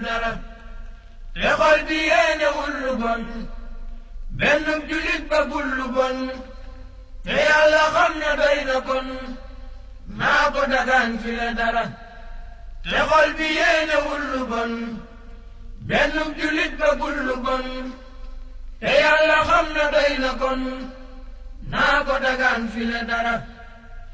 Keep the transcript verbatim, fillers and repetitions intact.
dara te xol bi yéenewul lu bon benn julit bëggul lu bon te yàlla xam ne doy na kon naa ko dagaan fi le dara te xol bi yéenewul lu bon benn julit bëggul lu bon te yàlla xam ne doy na kon naa ko dagaan fi le dara